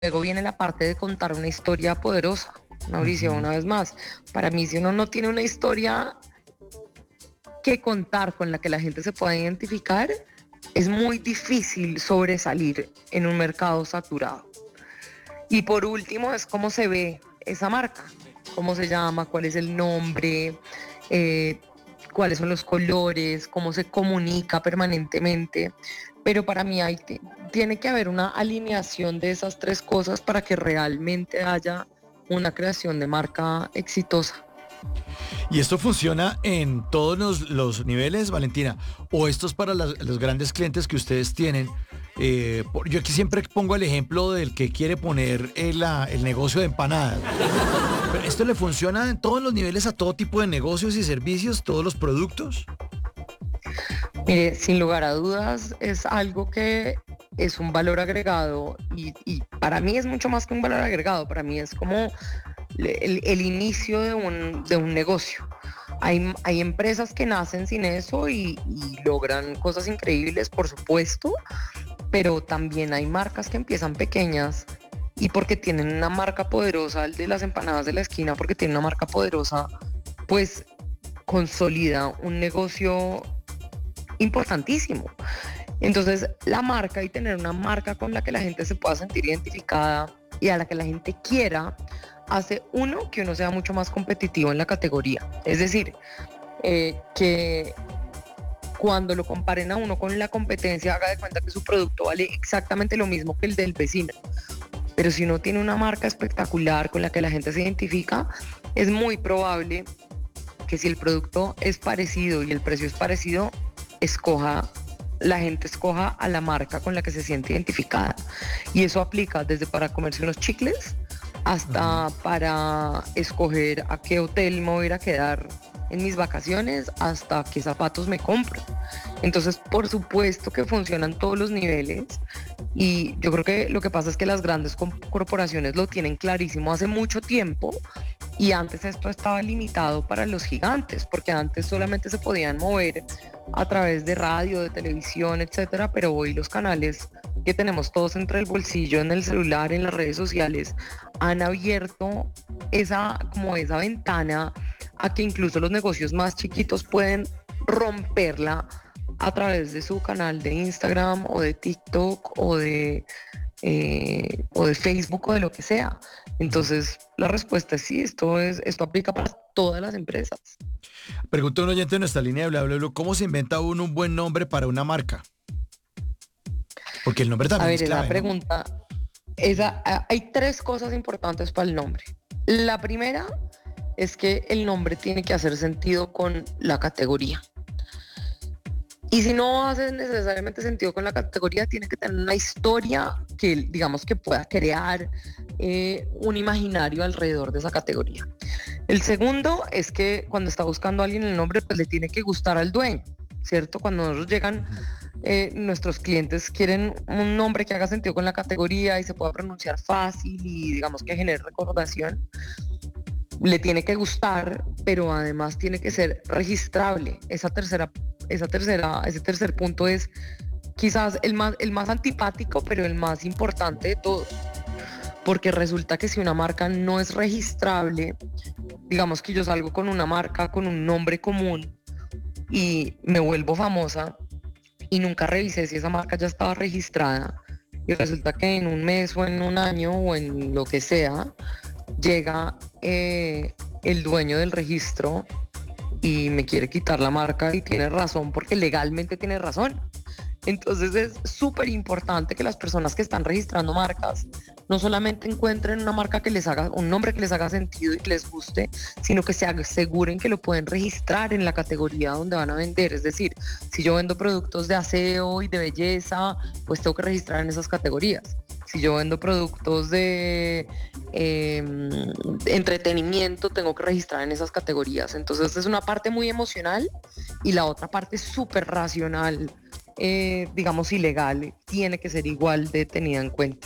luego viene la parte de contar una historia poderosa. Mauricio, Ujú. una vez más, para mí si uno no tiene una historia que contar con la que la gente se pueda identificar, es muy difícil sobresalir en un mercado saturado. Y por último es cómo se ve esa marca, cómo se llama, cuál es el nombre, eh, cuáles son los colores, cómo se comunica permanentemente. Pero para mí tiene que haber una alineación de esas tres cosas para que realmente haya una creación de marca exitosa. ¿Y esto funciona en todos los niveles, Valentina? ¿O esto es para los grandes clientes que ustedes tienen? Yo aquí siempre pongo el ejemplo del que quiere poner el negocio de empanadas. Pero ¿esto le funciona en todos los niveles a todo tipo de negocios y servicios, todos los productos? Mire, sin lugar a dudas es algo que es un valor agregado y para mí es mucho más que un valor agregado, para mí es como el inicio de un negocio. Hay empresas que nacen sin eso y logran cosas increíbles, por supuesto, pero también hay marcas que empiezan pequeñas y porque tienen una marca poderosa, el de las empanadas de la esquina, porque tienen una marca poderosa, pues consolida un negocio importantísimo. Entonces, la marca y tener una marca con la que la gente se pueda sentir identificada y a la que la gente quiera, hace que uno sea mucho más competitivo en la categoría. Es decir, que cuando lo comparen a uno con la competencia, haga de cuenta que su producto vale exactamente lo mismo que el del vecino. Pero si uno tiene una marca espectacular con la que la gente se identifica, es muy probable que si el producto es parecido y el precio es parecido, la gente escoja a la marca con la que se siente identificada. Y eso aplica desde para comerse unos chicles Ujú. hasta para escoger a qué hotel me voy a ir a quedar en mis vacaciones, hasta qué zapatos me compro. Entonces, por supuesto que funcionan todos los niveles y yo creo que lo que pasa es que las grandes corporaciones lo tienen clarísimo hace mucho tiempo y antes esto estaba limitado para los gigantes, porque antes solamente se podían mover a través de radio, de televisión, etcétera, pero hoy los canales que tenemos todos entre el bolsillo, en el celular, en las redes sociales, han abierto esa ventana a que incluso los negocios más chiquitos pueden romperla a través de su canal de Instagram o de TikTok o de Facebook o de lo que sea. Entonces, la respuesta es sí, esto aplica para todas las empresas. Pregunta un oyente en nuestra línea de bla, bla, bla, ¿cómo se inventa uno un buen nombre para una marca? Porque el nombre A también es ver, esa clave, ¿no? pregunta, hay tres cosas importantes para el nombre. La primera es que el nombre tiene que hacer sentido con la categoría. Y si no hace necesariamente sentido con la categoría, tiene que tener una historia que, digamos, que pueda crear un imaginario alrededor de esa categoría. El segundo es que cuando está buscando a alguien el nombre, pues le tiene que gustar al dueño, ¿cierto? Cuando nosotros llegan, Ujú. nuestros clientes quieren un nombre que haga sentido con la categoría y se pueda pronunciar fácil y digamos que genere recordación. Le tiene que gustar, pero además tiene que ser registrable. Ese tercer punto es quizás el más antipático, pero el más importante de todos. Porque resulta que si una marca no es registrable, digamos que yo salgo con una marca con un nombre común y me vuelvo famosa y nunca revisé si esa marca ya estaba registrada y resulta que en un mes o en un año o en lo que sea llega el dueño del registro y me quiere quitar la marca y tiene razón porque legalmente tiene razón. Entonces es súper importante que las personas que están registrando marcas no solamente encuentren una marca que les haga, un nombre que les haga sentido y que les guste, sino que se aseguren que lo pueden registrar en la categoría donde van a vender. Es decir, si yo vendo productos de aseo y de belleza, pues tengo que registrar en esas categorías. Si yo vendo productos eh, de entretenimiento, tengo que registrar en esas categorías. Entonces es una parte muy emocional y la otra parte súper racional, digamos, ilegal, tiene que ser igual de tenida en cuenta.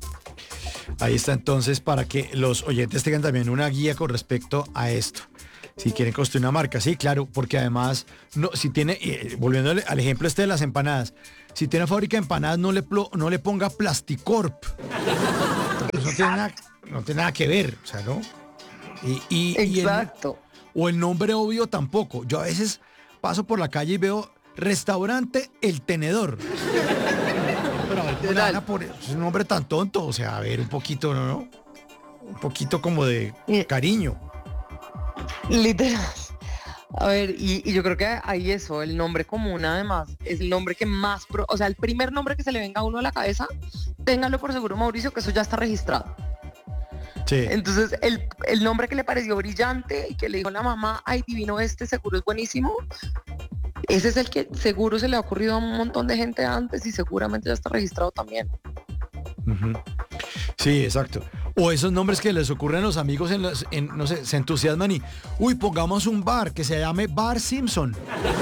Ahí está entonces para que los oyentes tengan también una guía con respecto a esto. Si quieren construir una marca, sí, claro, porque además, no, si tiene, volviendo al ejemplo este de las empanadas, si tiene fábrica de empanadas, no le ponga Plasticorp. eso no tiene nada que ver, o sea, ¿no? Exacto. O el nombre obvio tampoco. Yo a veces paso por la calle y veo restaurante El Tenedor. Pero a ver, ¿cómo le van a poner? Es un nombre tan tonto, o sea, a ver, un poquito, ¿no? Un poquito como de cariño. Literal. A ver, y yo creo que hay eso, el nombre común además, es el nombre que más, o sea, el primer nombre que se le venga a uno a la cabeza, téngalo por seguro, Mauricio, que eso ya está registrado. Sí. Entonces, el nombre que le pareció brillante y que le dijo la mamá, ay, divino este, seguro es buenísimo, ese es el que seguro se le ha ocurrido a un montón de gente antes y seguramente ya está registrado también. Uh-huh. Sí, exacto. O esos nombres que les ocurren a los amigos no sé, se entusiasman y, uy, pongamos un bar que se llame Bar Simpson.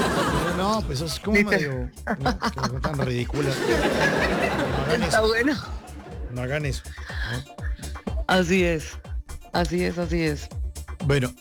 No, pues eso es como medio, no, que no tan ridícula. No hagan Está eso. bueno. No hagan eso. ¿No? Así es. Así es, así es. Bueno,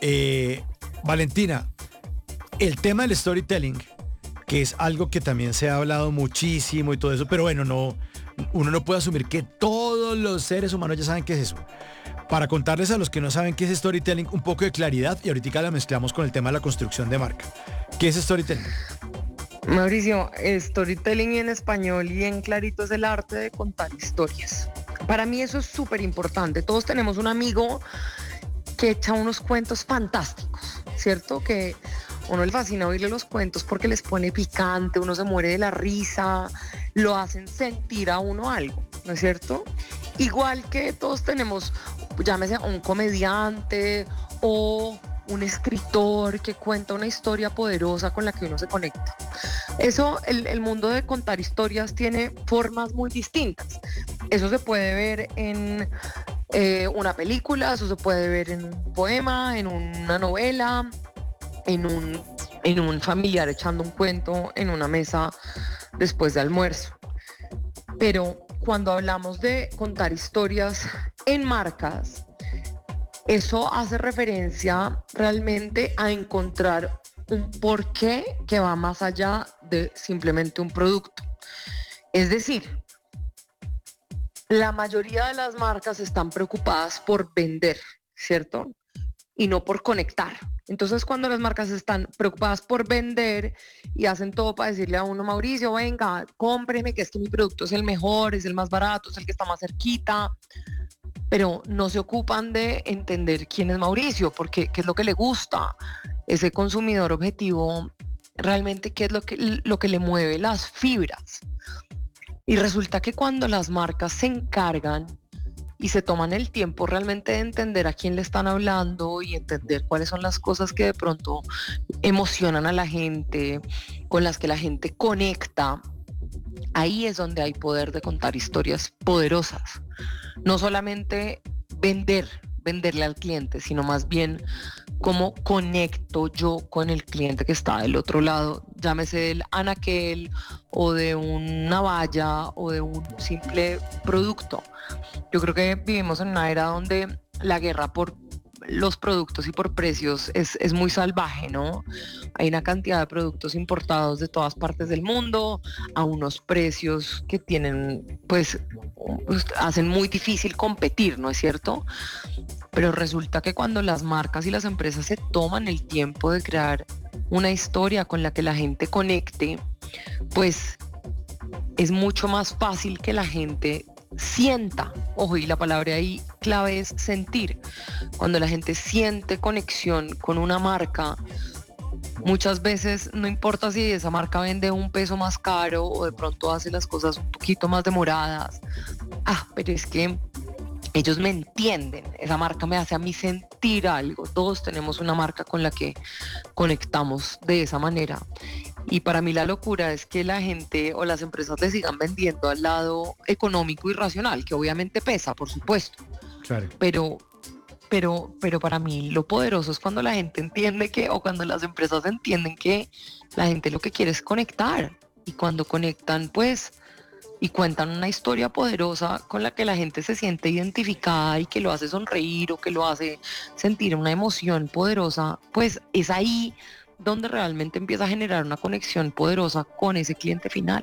Valentina, el tema del storytelling, que es algo que también se ha hablado muchísimo y todo eso, pero bueno, uno no puede asumir que todos los seres humanos ya saben qué es eso. Para contarles a los que no saben qué es storytelling, un poco de claridad y ahorita la mezclamos con el tema de la construcción de marca. ¿Qué es storytelling? Mauricio, storytelling en español y en clarito es el arte de contar historias. Para mí eso es súper importante. Todos tenemos un amigo que echa unos cuentos fantásticos, ¿cierto? Que uno le fascina oírle los cuentos porque les pone picante, uno se muere de la risa, lo hacen sentir a uno algo, ¿no es cierto? Igual que todos tenemos, llámese un comediante o un escritor que cuenta una historia poderosa con la que uno se conecta. Eso, el mundo de contar historias tiene formas muy distintas. Eso se puede ver en una película, eso se puede ver en un poema, en una novela, en un familiar echando un cuento en una mesa después de almuerzo. Pero cuando hablamos de contar historias en marcas, eso hace referencia realmente a encontrar un porqué que va más allá de simplemente un producto. Es decir, la mayoría de las marcas están preocupadas por vender, ¿cierto? Y no por conectar. Entonces, cuando las marcas están preocupadas por vender y hacen todo para decirle a uno, Mauricio, venga, cómpreme, que es que mi producto es el mejor, es el más barato, es el que está más cerquita, pero no se ocupan de entender quién es Mauricio, porque qué es lo que le gusta, ese consumidor objetivo, realmente qué es lo que le mueve las fibras. Y resulta que cuando las marcas se encargan y se toman el tiempo realmente de entender a quién le están hablando y entender cuáles son las cosas que de pronto emocionan a la gente, con las que la gente conecta, ahí es donde hay poder de contar historias poderosas. No solamente venderle al cliente, sino más bien cómo conecto yo con el cliente que está del otro lado, llámese del anaquel o de una valla o de un simple producto. Yo creo que vivimos en una era donde la guerra por los productos y por precios es muy salvaje, ¿no? Hay una cantidad de productos importados de todas partes del mundo a unos precios que tienen, pues, hacen muy difícil competir, ¿no es cierto? Pero resulta que cuando las marcas y las empresas se toman el tiempo de crear una historia con la que la gente conecte, pues es mucho más fácil que la gente sienta, ojo, y la palabra ahí clave es sentir. Cuando la gente siente conexión con una marca, muchas veces no importa si esa marca vende un peso más caro o de pronto hace las cosas un poquito más demoradas. Pero es que ellos me entienden, esa marca me hace a mí sentir algo. Todos tenemos una marca con la que conectamos de esa manera. Y para mí la locura es que la gente o las empresas le sigan vendiendo al lado económico y racional, que obviamente pesa, por supuesto. Claro. Pero para mí lo poderoso es cuando la gente entiende que, o cuando las empresas entienden que la gente lo que quiere es conectar. Y cuando conectan, pues, y cuentan una historia poderosa con la que la gente se siente identificada y que lo hace sonreír o que lo hace sentir una emoción poderosa, pues es ahí donde realmente empieza a generar una conexión poderosa con ese cliente final.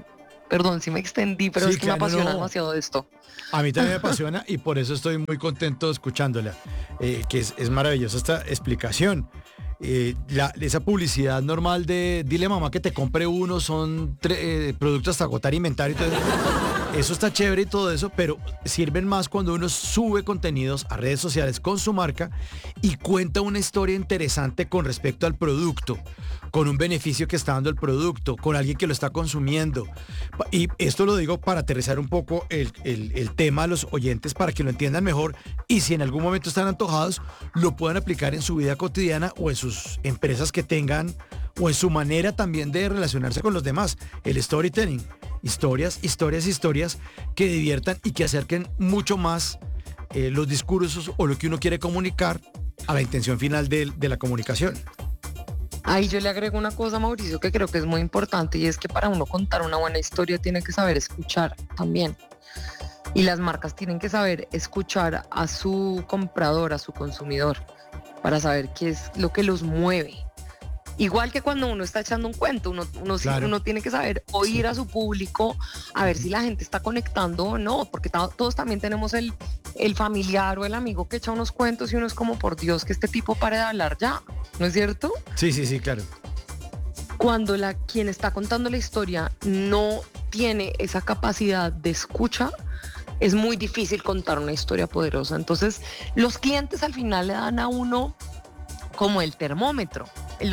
Perdón si me extendí, pero Sí, es que me claro, apasiona no. demasiado esto. A mí también me apasiona y por eso estoy muy contento escuchándola, que es maravillosa esta explicación. Esa publicidad normal de dile mamá que te compre uno, son productos hasta agotar inventario y todo eso está chévere y todo eso, pero sirven más cuando uno sube contenidos a redes sociales con su marca y cuenta una historia interesante con respecto al producto, con un beneficio que está dando el producto, con alguien que lo está consumiendo. Y esto lo digo para aterrizar un poco el tema a los oyentes para que lo entiendan mejor y si en algún momento están antojados, lo puedan aplicar en su vida cotidiana o en sus empresas que tengan o en su manera también de relacionarse con los demás. El storytelling, historias que diviertan y que acerquen mucho más los discursos o lo que uno quiere comunicar a la intención final de la comunicación. Ahí yo le agrego una cosa, Mauricio, que creo que es muy importante y es que para uno contar una buena historia tiene que saber escuchar también. Y las marcas tienen que saber escuchar a su comprador, a su consumidor, para saber qué es lo que los mueve. Igual que cuando uno está echando un cuento, Claro. uno tiene que saber oír a su público, a ver si la gente está conectando o no, porque todos también tenemos el familiar o el amigo que echa unos cuentos y uno es como, por Dios, que este tipo pare de hablar ya, ¿no es cierto? Sí, claro. Cuando quien está contando la historia no tiene esa capacidad de escucha, es muy difícil contar una historia poderosa. Entonces, los clientes al final le dan a uno como el termómetro.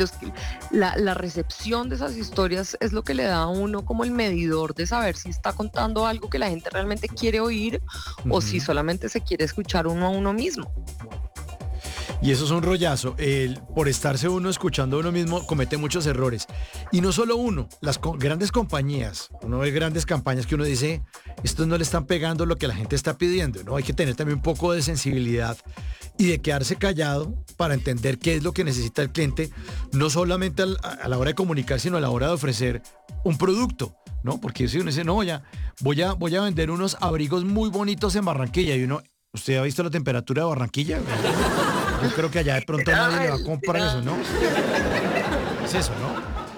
La recepción de esas historias es lo que le da a uno como el medidor de saber si está contando algo que la gente realmente quiere oír o si solamente se quiere escuchar uno a uno mismo. Y eso es un rollazo. Por estarse uno escuchando a uno mismo comete muchos errores. Y no solo uno, las grandes compañías, uno ve grandes campañas que uno dice, estos no le están pegando lo que la gente está pidiendo, ¿no? Hay que tener también un poco de sensibilidad y de quedarse callado para entender qué es lo que necesita el cliente, no solamente a la hora de comunicar, sino a la hora de ofrecer un producto, ¿no? Porque si uno dice, no, ya, voy a vender unos abrigos muy bonitos en Barranquilla y uno, ¿usted ha visto la temperatura de Barranquilla? Yo creo que allá de pronto nadie le va a comprar eso, ¿no? Es eso, ¿no?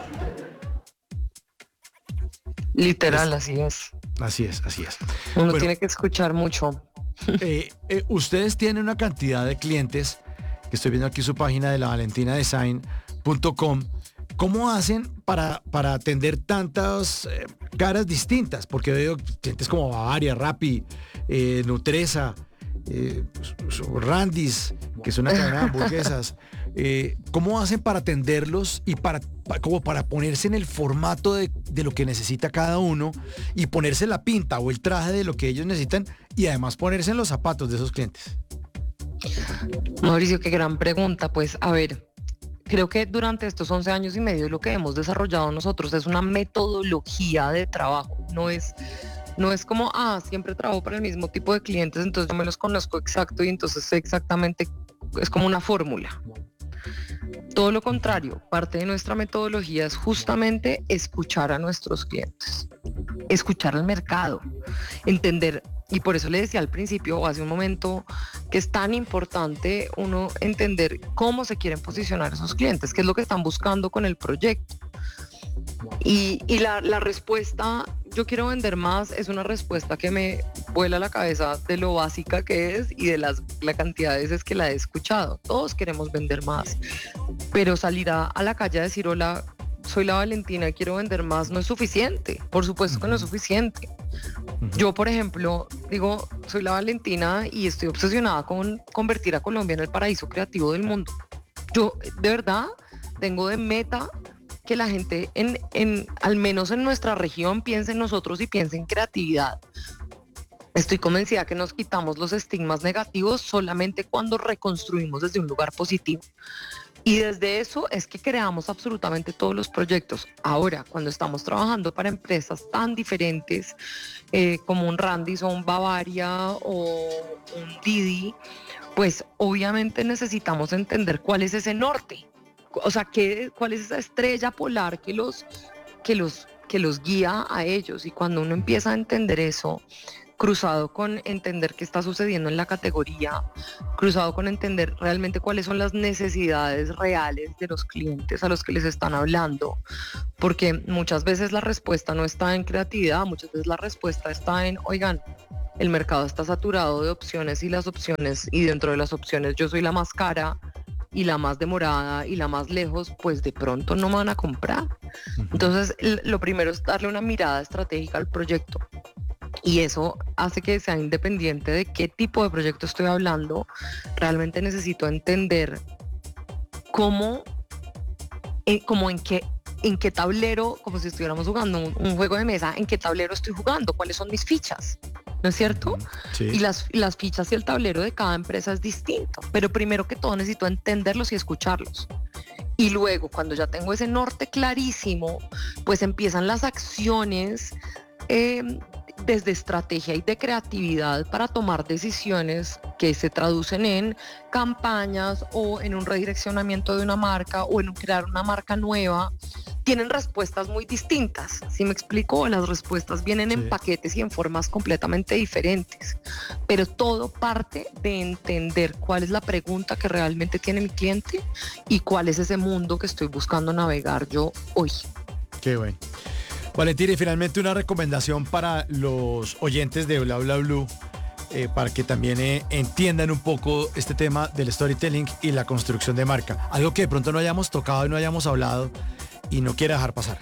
Literal, así es. Así es. Uno Bueno, tiene que escuchar mucho. ustedes tienen una cantidad de clientes, que estoy viendo aquí su página de lavalentinadesign.com. ¿Cómo hacen para atender tantas caras distintas? Porque veo clientes como Bavaria, Rappi, Nutresa, Randis, que es una cadena de hamburguesas. ¿Cómo hacen para atenderlos y como para ponerse en el formato de lo que necesita cada uno y ponerse la pinta o el traje de lo que ellos necesitan y además ponerse en los zapatos de esos clientes? Mauricio, qué gran pregunta. Pues a ver, creo que durante estos 11 años y medio lo que hemos desarrollado nosotros es una metodología de trabajo. No es como, siempre trabajo para el mismo tipo de clientes, entonces yo me los conozco exacto y entonces sé exactamente, es como una fórmula. Todo lo contrario, parte de nuestra metodología es justamente escuchar a nuestros clientes, escuchar al mercado, entender, y por eso le decía al principio o hace un momento que es tan importante uno entender cómo se quieren posicionar esos clientes, qué es lo que están buscando con el proyecto. Y la respuesta, yo quiero vender más, es una respuesta que me vuela la cabeza de lo básica que es y de la cantidad de veces que la he escuchado. Todos queremos vender más, pero salir a la calle a decir, hola, soy la Valentina y quiero vender más, no es suficiente. Por supuesto que no es suficiente. Yo, por ejemplo, digo, soy la Valentina y estoy obsesionada con convertir a Colombia en el paraíso creativo del mundo. Yo, de verdad, tengo de meta que la gente, al menos en nuestra región, piense en nosotros y piense en creatividad. Estoy convencida que nos quitamos los estigmas negativos solamente cuando reconstruimos desde un lugar positivo. Y desde eso es que creamos absolutamente todos los proyectos. Ahora, cuando estamos trabajando para empresas tan diferentes como un Randis o un Bavaria o un Didi, pues obviamente necesitamos entender cuál es ese norte. O sea, cuál es esa estrella polar que los guía a ellos. Y cuando uno empieza a entender eso, cruzado con entender qué está sucediendo en la categoría, cruzado con entender realmente cuáles son las necesidades reales de los clientes a los que les están hablando, porque muchas veces la respuesta no está en creatividad, muchas veces la respuesta está en, oigan, el mercado está saturado de opciones y las opciones, y dentro de las opciones yo soy la más cara y la más demorada y la más lejos, pues de pronto no me van a comprar. Entonces, lo primero es darle una mirada estratégica al proyecto. Y eso hace que sea independiente de qué tipo de proyecto estoy hablando. Realmente necesito entender cómo, como en qué tablero, como si estuviéramos jugando un juego de mesa, en qué tablero estoy jugando, cuáles son mis fichas, ¿no es cierto? Sí. Y las fichas y el tablero de cada empresa es distinto, pero primero que todo necesito entenderlos y escucharlos. Y luego, cuando ya tengo ese norte clarísimo, pues empiezan las acciones desde estrategia y de creatividad para tomar decisiones que se traducen en campañas o en un redireccionamiento de una marca o en crear una marca nueva. Tienen respuestas muy distintas, ¿sí me explico? Las respuestas vienen en paquetes y en formas completamente diferentes, pero todo parte de entender cuál es la pregunta que realmente tiene mi cliente y cuál es ese mundo que estoy buscando navegar yo hoy. Qué bueno. Valentina, y finalmente una recomendación para los oyentes de Bla Bla Blue, para que también entiendan un poco este tema del storytelling y la construcción de marca. Algo que de pronto no hayamos tocado y no hayamos hablado y no quiera dejar pasar.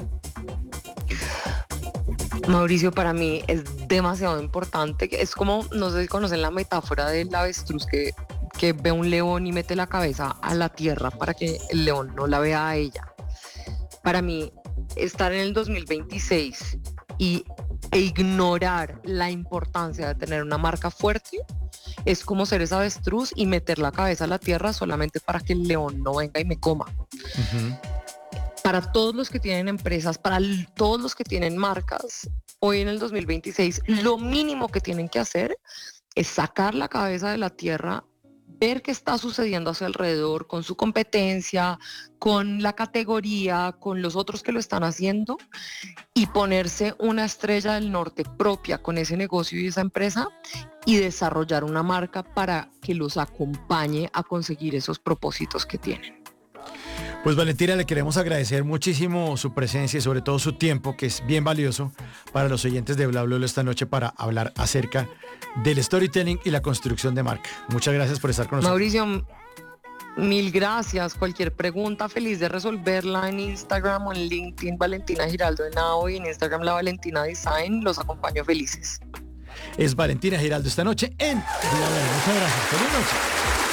Mauricio, para mí es demasiado importante. Es como, no sé si conocen la metáfora del avestruz que ve un león y mete la cabeza a la tierra para que el león no la vea a ella. Para mí, estar en el 2026 e ignorar la importancia de tener una marca fuerte es como ser esa avestruz y meter la cabeza a la tierra solamente para que el león no venga y me coma. Para todos los que tienen empresas, todos los que tienen marcas, hoy en el 2026, lo mínimo que tienen que hacer es sacar la cabeza de la tierra, ver qué está sucediendo a su alrededor con su competencia, con la categoría, con los otros que lo están haciendo y ponerse una estrella del norte propia con ese negocio y esa empresa y desarrollar una marca para que los acompañe a conseguir esos propósitos que tienen. Pues Valentina, le queremos agradecer muchísimo su presencia y sobre todo su tiempo, que es bien valioso para los oyentes de Bla Bla Bla esta noche para hablar acerca del storytelling y la construcción de marca. Muchas gracias por estar con nosotros. Mauricio, mil gracias. Cualquier pregunta, feliz de resolverla en Instagram o en LinkedIn, Valentina Giraldo de Now, y en Instagram La Valentina Design. Los acompaño felices. Es Valentina Giraldo esta noche en Bla Bla Bla. Muchas gracias. Feliz noche.